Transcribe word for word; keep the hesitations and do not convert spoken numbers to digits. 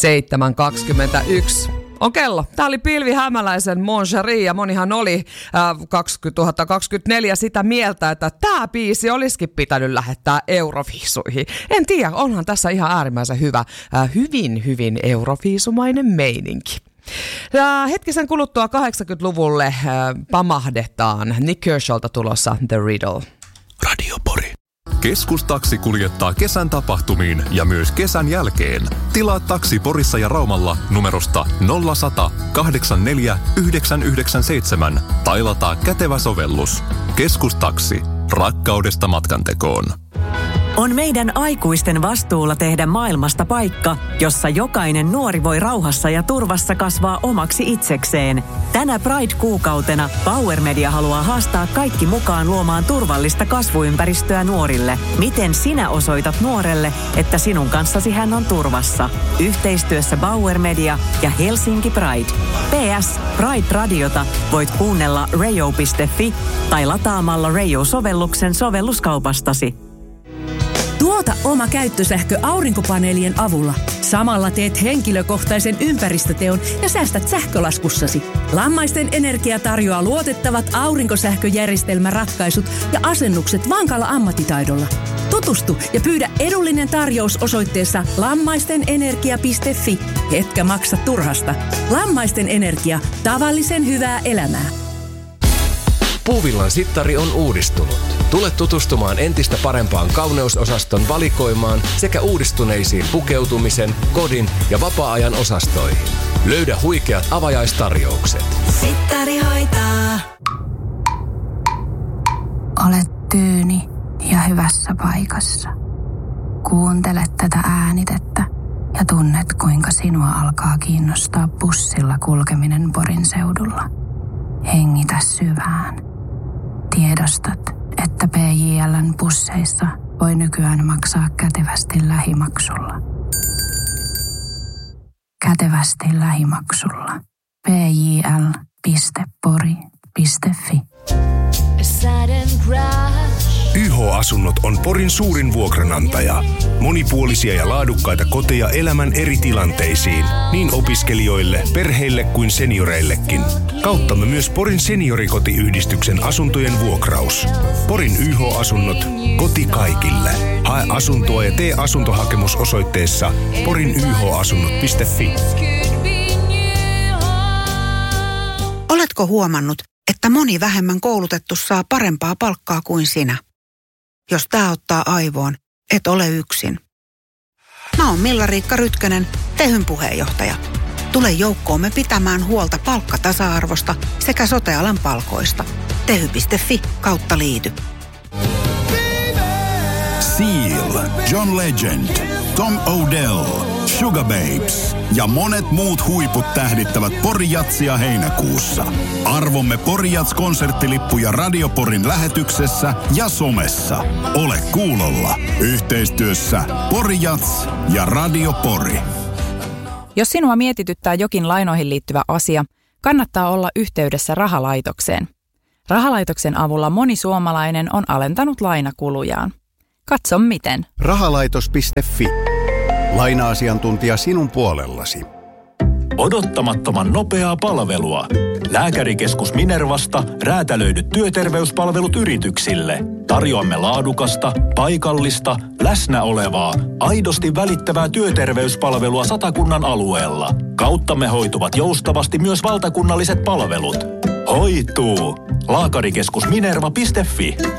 seitsemän kaksikymmentäyksi. On kello. Tämä oli Pilvi Hämäläisen Mon Cherie ja monihan oli äh, kaksituhattakaksikymmentäneljä sitä mieltä, että tämä biisi olisikin pitänyt lähettää Euroviisuihin. En tiedä, onhan tässä ihan äärimmäisen hyvä, äh, hyvin hyvin euroviisumainen meininki. Ja hetkisen kuluttua kahdeksankymmentäluvulle äh, pamahdetaan. Nick Kershawlta tulossa The Riddle. Radio Pori. Keskustaksi kuljettaa kesän tapahtumiin ja myös kesän jälkeen. Tilaa taksi Porissa ja Raumalla numerosta nolla sata kahdeksankymmentäneljä yhdeksänsataayhdeksänkymmentäseitsemän tai lataa kätevä sovellus. Keskustaksi. Rakkaudesta matkantekoon. On meidän aikuisten vastuulla tehdä maailmasta paikka, jossa jokainen nuori voi rauhassa ja turvassa kasvaa omaksi itsekseen. Tänä Pride-kuukautena Power Media haluaa haastaa kaikki mukaan luomaan turvallista kasvuympäristöä nuorille. Miten sinä osoitat nuorelle, että sinun kanssasi hän on turvassa? Yhteistyössä Power Media ja Helsinki Pride. P S. Pride-radiota voit kuunnella radio piste fi tai lataamalla Radio-sovelluksen sovelluskaupastasi. Tuota oma käyttösähkö aurinkopaneelien avulla. Samalla teet henkilökohtaisen ympäristöteon ja säästät sähkölaskussasi. Lammaisten Energia tarjoaa luotettavat aurinkosähköjärjestelmäratkaisut ja asennukset vankalla ammattitaidolla. Tutustu ja pyydä edullinen tarjous osoitteessa lammaistenenergia piste fi. Etkä maksa turhasta. Lammaisten Energia. Tavallisen hyvää elämää. Puuvillan sittari on uudistunut. Tule tutustumaan entistä parempaan kauneusosaston valikoimaan sekä uudistuneisiin pukeutumisen, kodin ja vapaa-ajan osastoihin. Löydä huikeat avajaistarjoukset. Sittari hoitaa. Olet tyyni ja hyvässä paikassa. Kuuntele tätä äänitettä ja tunnet, kuinka sinua alkaa kiinnostaa bussilla kulkeminen Porin seudulla. Hengitä syvään. Tiedostat, että P J L:n busseissa voi nykyään maksaa kätevästi lähimaksulla. Kätevästi lähimaksulla. p j l piste pori piste fi. Y H-asunnot on Porin suurin vuokranantaja. Monipuolisia ja laadukkaita koteja elämän eri tilanteisiin, niin opiskelijoille, perheille kuin senioreillekin. Kauttamme myös Porin seniorikotiyhdistyksen asuntojen vuokraus. Porin Y H-asunnot, koti kaikille. Hae asuntoa ja tee asuntohakemus osoitteessa porin y h asunnot piste fi. Oletko huomannut, että moni vähemmän koulutettu saa parempaa palkkaa kuin sinä? Jos tää ottaa aivoon, et ole yksin. Mä oon Milla-Riikka Rytkönen, Tehyn puheenjohtaja. Tule joukkoomme pitämään huolta palkkatasa-arvosta sekä sote-alan palkoista. tehy piste fi kautta liity. Seal, John Legend, Tom Odell, Sugar Babes ja monet muut huiput tähdittävät Pori-jatsia heinäkuussa. Arvomme Pori-jats-konserttilippuja Radio Porin lähetyksessä ja somessa. Ole kuulolla. Yhteistyössä Pori-jats ja Radio Pori. Jos sinua mietityttää jokin lainoihin liittyvä asia, kannattaa olla yhteydessä rahalaitokseen. Rahalaitoksen avulla moni suomalainen on alentanut lainakulujaan. Katso miten. Rahalaitos piste fi. Laina-asiantuntija sinun puolellasi. Odottamattoman nopeaa palvelua. Lääkärikeskus Minervasta räätälöidyt työterveyspalvelut yrityksille. Tarjoamme laadukasta, paikallista, läsnä olevaa, aidosti välittävää työterveyspalvelua Satakunnan alueella. Kauttamme hoituvat joustavasti myös valtakunnalliset palvelut. Hoituu! Lääkärikeskus Minerva piste fi.